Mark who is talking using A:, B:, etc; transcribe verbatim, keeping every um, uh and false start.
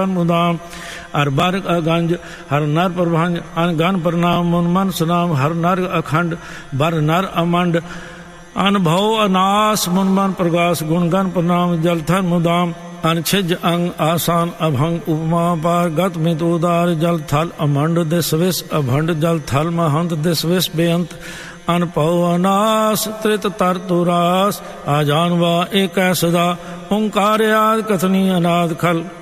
A: मुदाम हर बार अगंज हर नर प्रभंज अनगन प्रणाम मुन मन सुनाम हर नर अखंड बर नर अमंड अनुभव अनास मुन मन प्रगास गुणगन प्रणाम जलथन मुदाम अनछिज अंग आसान अभंग उपमा पार गत मित उदार जल थल अमंड दिस विस अभंड जल थल महंत दिस विस बेअंत अनपव अनास त्रित तर तुरास आजानवा एक सदा ओंकार आद कथनी अनाद खल